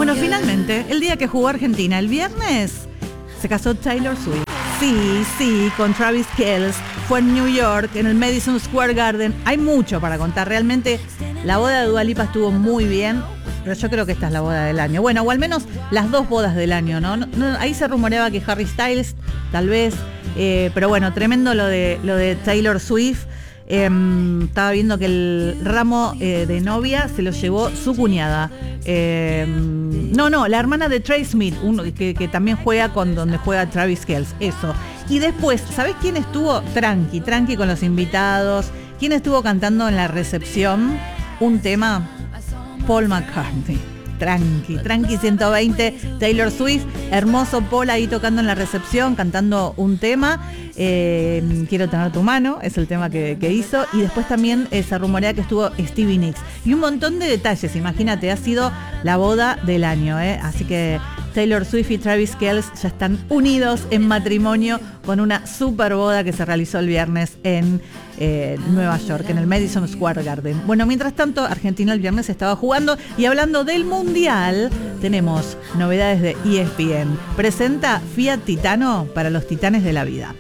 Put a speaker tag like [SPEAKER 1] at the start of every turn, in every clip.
[SPEAKER 1] Bueno, finalmente, el día que jugó Argentina, el viernes, se casó Taylor Swift. Sí, con Travis Kelce. Fue en New York, en el Madison Square Garden. Hay mucho para contar. Realmente, la boda de Dua Lipa estuvo muy bien, pero yo creo que esta es la boda del año. Bueno, o al menos las dos bodas del año, ¿no? Ahí se rumoreaba que Harry Styles, tal vez. Pero bueno, tremendo lo de Taylor Swift. Estaba viendo que el ramo de novia se lo llevó su cuñada. La hermana de Trey Smith, uno que también juega donde juega Travis Kelce. Eso. Y después, ¿sabés quién estuvo? Tranqui con los invitados. ¿Quién estuvo cantando en la recepción un tema? Paul McCartney. Tranqui 120, Taylor Swift, hermoso Paul ahí tocando en la recepción, cantando un tema, Quiero tener tu mano, es el tema que hizo, y después también se rumorea que estuvo Stevie Nicks, y un montón de detalles, imagínate, ha sido la boda del año, así que Taylor Swift y Travis Kelce ya están unidos en matrimonio con una super boda que se realizó el viernes en Nueva York, en el Madison Square Garden. Bueno, mientras tanto, Argentina el viernes estaba jugando, y hablando del Mundial, tenemos novedades de ESPN. Presenta Fiat Titano para los titanes de la vida.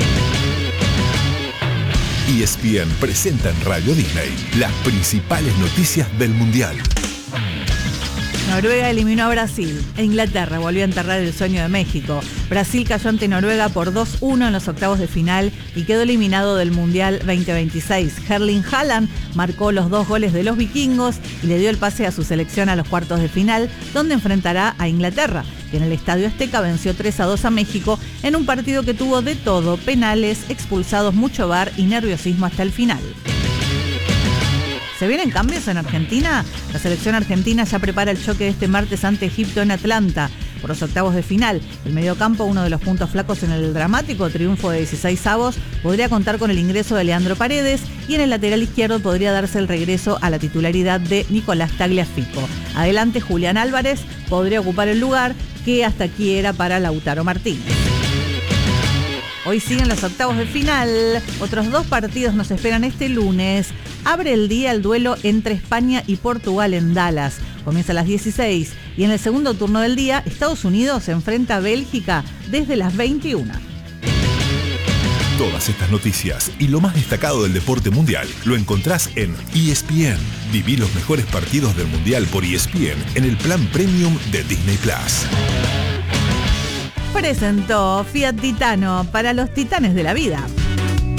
[SPEAKER 2] ESPN presenta en Radio Disney las principales noticias del Mundial.
[SPEAKER 1] Noruega eliminó a Brasil e Inglaterra volvió a enterrar el sueño de México. Brasil cayó ante Noruega por 2-1 en los octavos de final y quedó eliminado del Mundial 2026. Erling Haaland marcó los 2 goles de los vikingos y le dio el pase a su selección a los cuartos de final, donde enfrentará a Inglaterra, que en el Estadio Azteca venció 3-2 a México en un partido que tuvo de todo: penales, expulsados, mucho VAR y nerviosismo hasta el final. ¿Se vienen cambios en Argentina? La selección argentina ya prepara el choque de este martes ante Egipto en Atlanta por los octavos de final. El mediocampo, uno de los puntos flacos en el dramático triunfo de 16avos, podría contar con el ingreso de Leandro Paredes, y en el lateral izquierdo podría darse el regreso a la titularidad de Nicolás Tagliafico. Adelante, Julián Álvarez podría ocupar el lugar que hasta aquí era para Lautaro Martínez. Hoy siguen los octavos de final. Otros 2 partidos nos esperan este lunes. Abre el día el duelo entre España y Portugal en Dallas. Comienza a las 16. Y en el segundo turno del día, Estados Unidos se enfrenta a Bélgica desde las 21.
[SPEAKER 2] Todas estas noticias y lo más destacado del deporte mundial lo encontrás en ESPN. Viví los mejores partidos del Mundial por ESPN en el plan premium de Disney Plus.
[SPEAKER 1] Presentó Fiat Titano para los titanes de la vida.